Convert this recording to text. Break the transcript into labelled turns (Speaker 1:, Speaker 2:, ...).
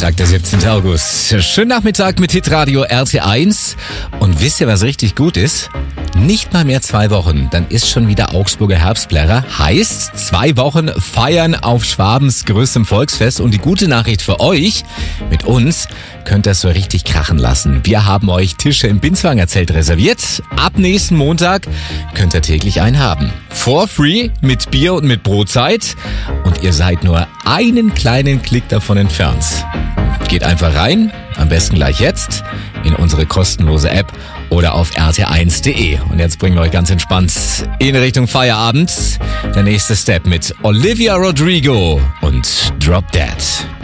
Speaker 1: Donnerstag, der 17. August. Schönen Nachmittag mit Hitradio RT1. Und wisst ihr, was richtig gut ist? Nicht mal mehr 2 Wochen, dann ist schon wieder Augsburger Herbstplärrer. Heißt, 2 Wochen feiern auf Schwabens größtem Volksfest. Und die gute Nachricht für euch, mit uns könnt ihr es so richtig krachen lassen. Wir haben euch Tische im Binswanger Zelt reserviert. Ab nächsten Montag könnt ihr täglich einen haben. For free, mit Bier und mit Brotzeit. Und ihr seid nur einen kleinen Klick davon entfernt. Geht einfach rein, am besten gleich jetzt, in unsere kostenlose App oder auf rt1.de. Und jetzt bringen wir euch ganz entspannt in Richtung Feierabend. Der nächste Step mit Olivia Rodrigo und Drop Dead.